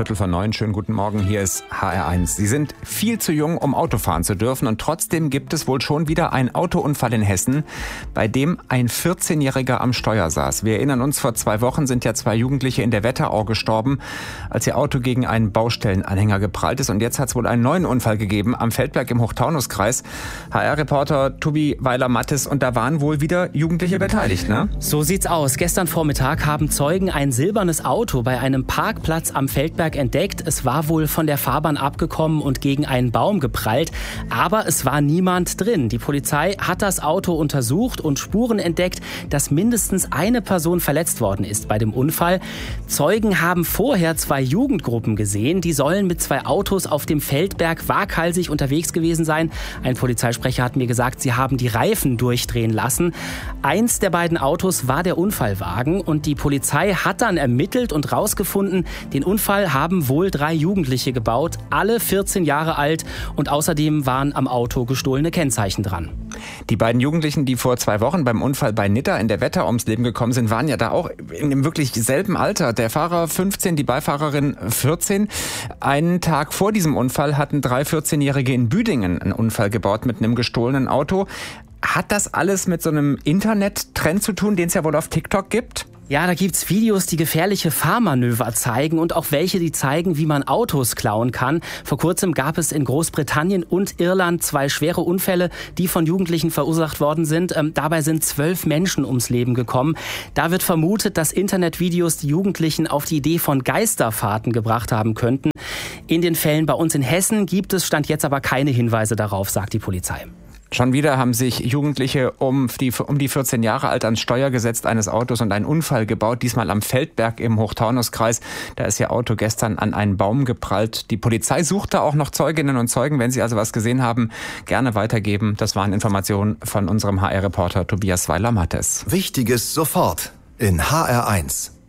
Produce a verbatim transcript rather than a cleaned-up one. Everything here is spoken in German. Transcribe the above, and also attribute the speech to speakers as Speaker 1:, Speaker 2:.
Speaker 1: Viertel vor neun. Schönen guten Morgen, hier ist H R eins. Sie sind viel zu jung, um Auto fahren zu dürfen, und trotzdem gibt es wohl schon wieder einen Autounfall in Hessen, bei dem ein vierzehnjähriger am Steuer saß. Wir erinnern uns, vor zwei Wochen sind ja zwei Jugendliche in der Wetterau gestorben, als ihr Auto gegen einen Baustellenanhänger geprallt ist. Und jetzt hat es wohl einen neuen Unfall gegeben am Feldberg im Hochtaunuskreis. H R-Reporter Tobi Weiler-Mattes, und da waren wohl wieder Jugendliche beteiligt, ne?
Speaker 2: So sieht's aus. Gestern Vormittag haben Zeugen ein silbernes Auto bei einem Parkplatz am Feldberg entdeckt. Es war wohl von der Fahrbahn abgekommen und gegen einen Baum geprallt. Aber es war niemand drin. Die Polizei hat das Auto untersucht und Spuren entdeckt, dass mindestens eine Person verletzt worden ist bei dem Unfall. Zeugen haben vorher zwei Jugendgruppen gesehen. Die sollen mit zwei Autos auf dem Feldberg waghalsig unterwegs gewesen sein. Ein Polizeisprecher hat mir gesagt, sie haben die Reifen durchdrehen lassen. Eins der beiden Autos war der Unfallwagen, und die Polizei hat dann ermittelt und rausgefunden, den Unfall haben wohl drei Jugendliche gebaut, alle vierzehn Jahre alt, und außerdem waren am Auto gestohlene Kennzeichen dran.
Speaker 1: Die beiden Jugendlichen, die vor zwei Wochen beim Unfall bei Nidda in der Wetterau ums Leben gekommen sind, waren ja da auch in dem wirklich selben Alter. Der Fahrer fünfzehn, die Beifahrerin vierzehn. Einen Tag vor diesem Unfall hatten drei vierzehnjährige in Büdingen einen Unfall gebaut mit einem gestohlenen Auto. Hat das alles mit so einem Internet-Trend zu tun, den es ja wohl auf TikTok gibt?
Speaker 2: Ja, da gibt's Videos, die gefährliche Fahrmanöver zeigen, und auch welche, die zeigen, wie man Autos klauen kann. Vor kurzem gab es in Großbritannien und Irland zwei schwere Unfälle, die von Jugendlichen verursacht worden sind. Ähm, dabei sind zwölf Menschen ums Leben gekommen. Da wird vermutet, dass Internetvideos die Jugendlichen auf die Idee von Geisterfahrten gebracht haben könnten. In den Fällen bei uns in Hessen gibt es Stand jetzt aber keine Hinweise darauf, sagt die Polizei.
Speaker 1: Schon wieder haben sich Jugendliche um die, um die vierzehn Jahre alt ans Steuer gesetzt eines Autos und einen Unfall gebaut, diesmal am Feldberg im Hochtaunuskreis. Da ist ihr Auto gestern an einen Baum geprallt. Die Polizei sucht da auch noch Zeuginnen und Zeugen. Wenn Sie also was gesehen haben, gerne weitergeben. Das waren Informationen von unserem H R-Reporter Tobias Weiler-Mattes.
Speaker 3: Wichtiges sofort in H R eins.